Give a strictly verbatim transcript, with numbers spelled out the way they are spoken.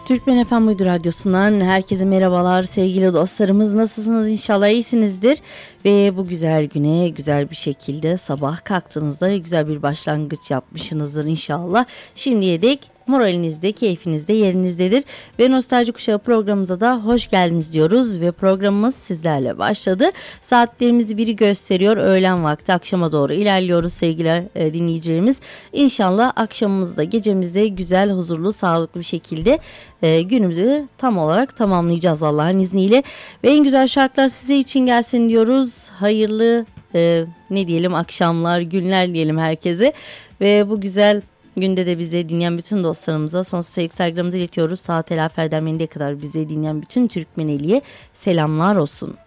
Türkmen F M Uydu Radyosu'ndan herkese merhabalar sevgili dostlarımız. Nasılsınız? İnşallah iyisinizdir. Ve bu güzel güne güzel bir şekilde sabah kalktığınızda güzel bir başlangıç yapmışsınızdır inşallah. Şimdiye dek moralinizde, keyfinizde yerinizdedir. Ve Nostalji Kuşağı programımıza da hoş geldiniz diyoruz. Ve programımız sizlerle başladı. Saatlerimizi biri gösteriyor. Öğlen vakti akşama doğru ilerliyoruz sevgili e, dinleyicilerimiz. İnşallah akşamımızda, gecemizde güzel, huzurlu, sağlıklı bir şekilde e, günümüzü tam olarak tamamlayacağız Allah'ın izniyle. Ve en güzel şarkılar size için gelsin diyoruz. Hayırlı e, ne diyelim akşamlar, günler diyelim herkese. Ve bu güzel günde de bizi dinleyen bütün dostlarımıza sonsuz sevgi saygılarımızı iletiyoruz. Sağ telafi erdemliğine kadar bizi dinleyen bütün Türkmeneli'ye selamlar olsun.